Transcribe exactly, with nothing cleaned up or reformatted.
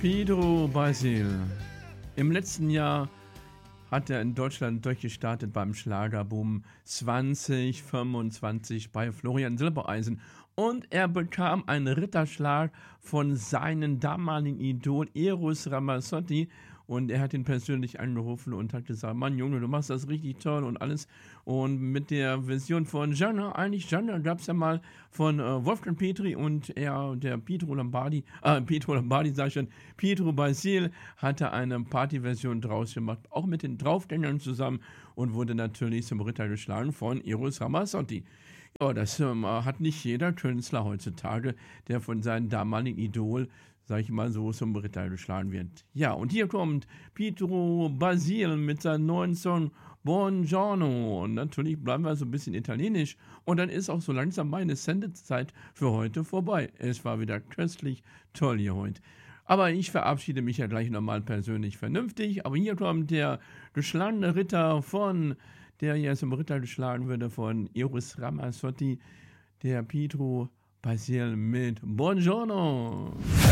Pedro Basil. Im letzten Jahr hat er in Deutschland durchgestartet beim Schlagerboom zwanzig fünfundzwanzig bei Florian Silbereisen. Und er bekam einen Ritterschlag von seinem damaligen Idol Eros Ramazzotti. Und er hat ihn persönlich angerufen und hat gesagt, Mann Junge, du machst das richtig toll und alles. Und mit der Version von Gianna, eigentlich Gianna gab es ja mal von äh, Wolfgang Petri und er, der Pietro Lombardi, äh, Pietro Lombardi sag ich schon, Pedro Basil hatte eine Partyversion draus gemacht, auch mit den Draufgängern zusammen und wurde natürlich zum Ritter geschlagen von Eros Ramazzotti. Ja, das ähm, hat nicht jeder Künstler heutzutage, der von seinem damaligen Idol, sag ich mal so, zum Ritter geschlagen wird. Ja, und hier kommt Pedro Basil mit seinem neuen Song Buongiorno. Und natürlich bleiben wir so ein bisschen italienisch. Und dann ist auch so langsam meine Sendezeit für heute vorbei. Es war wieder köstlich toll hier heute. Aber ich verabschiede mich ja gleich nochmal persönlich vernünftig. Aber hier kommt der geschlagene Ritter von, der hier zum Ritter geschlagen würde, von Eros Ramazzotti, der Pedro Basil mit Buongiorno.